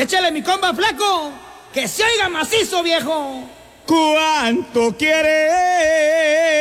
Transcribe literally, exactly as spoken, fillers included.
Échale mi comba flaco, que se oiga macizo, viejo. ¿Cuánto quieres